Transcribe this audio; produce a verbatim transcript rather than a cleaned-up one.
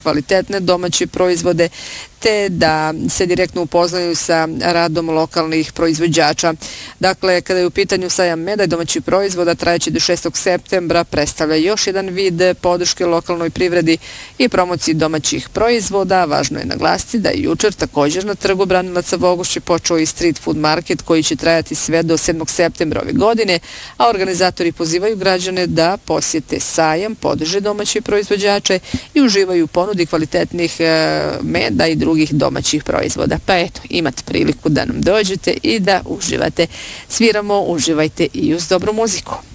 kvalitetne domaće proizvode, te da se direktno upoznaju sa radom lokalnih proizvođača. Dakle, kada je u pitanju sajam meda i domaćih proizvoda, trajeći do šestog septembra, predstavlja još jedan vid podrške lokalnoj privredi i promociji domaćih proizvoda. Važno je naglasiti da je jučer također na trgu Branilaca Vogošće počeo i street food market koji će trajati sve do sedmog septembra ove godine, a organizatori pozivaju građane da posjete sajam, podrže domaće proizvođače i uživaju u ponudi kvalitetnih meda i drugih domaćih proizvoda. Pa eto, imate priliku da nam dođete i da uživate. Sviramo, uživajte i uz dobru muziku.